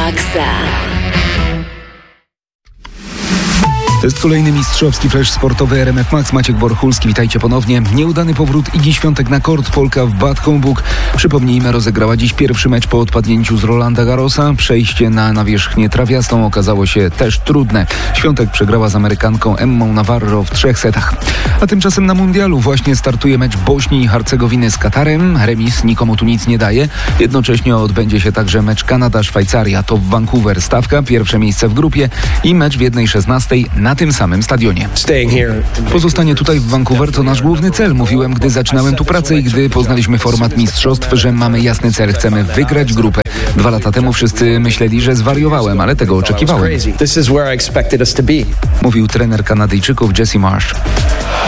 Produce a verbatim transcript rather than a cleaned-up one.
Maxa. To jest kolejny mistrzowski flash sportowy R M F Max. Maciek Borchulski, witajcie ponownie. Nieudany powrót Igi Świątek na kort. Polka w Bad Homburg, przypomnijmy, rozegrała dziś pierwszy mecz po odpadnięciu z Rolanda Garrosa. Przejście na nawierzchnię trawiastą okazało się też trudne. Świątek przegrała z Amerykanką Emmą Navarro w trzech setach. A tymczasem na mundialu właśnie startuje mecz Bośni i Hercegowiny z Katarem. Remis nikomu tu nic nie daje. Jednocześnie odbędzie się także mecz Kanada-Szwajcaria. To w Vancouver stawka, pierwsze miejsce w grupie i mecz w jednej szesnastej na tym samym stadionie. Pozostanie tutaj w Vancouver to nasz główny cel. Mówiłem, gdy zaczynałem tu pracę i gdy poznaliśmy format mistrzostw, że mamy jasny cel. Chcemy wygrać grupę. Dwa lata temu wszyscy myśleli, że zwariowałem, ale tego oczekiwałem. Mówił trener Kanadyjczyków Jesse Marsh.